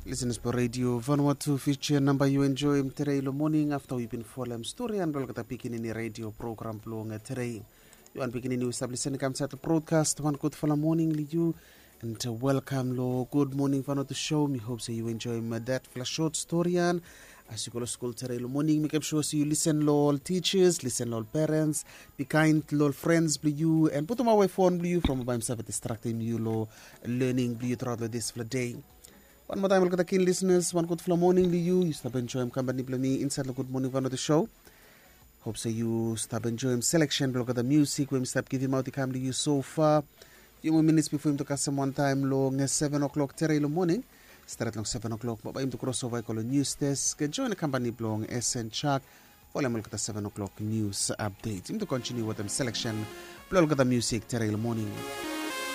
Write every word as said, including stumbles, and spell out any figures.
Listeners for Radio Vanuatu feature number you enjoy today the morning after we've been following story and we'll get picking in the radio program blowing today. You want picking in you establishing come to the broadcast one good for the morning you and to welcome lo good morning Vanuatu show. Me hope so you enjoy my that flash short story and as you go to school today the morning make sure so you listen lo all teachers, listen lo all parents, be kind lo all friends blue you and put them away phone blue you from by himself distracting you lo learning blue throughout this day. One more time, welcome to keen listeners. One good flow morning to you. You stop enjoying company me inside the good morning one of the show. Hope so you stop enjoying selection. Look at the music. We stop giving out the camera to you so far. Few more minutes before him to cast some one time long seven o'clock today in the morning. Start long seven o'clock. But him to cross over call a news desk. Join the company long S N Chuck. Follow him at the seven o'clock news update. Him to continue with them selection. Look at the music today in the morning.